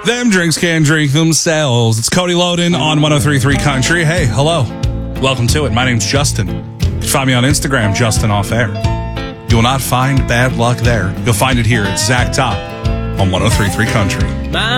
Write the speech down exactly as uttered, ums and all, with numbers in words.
Them drinks can drink themselves. It's Cody Loden on one oh three point three Country. Hey, hello. Welcome to it. My name's Justin. You can find me on Instagram, Justin Off Air. You will not find bad luck there. You'll find it here at Zach Top on one oh three point three Country.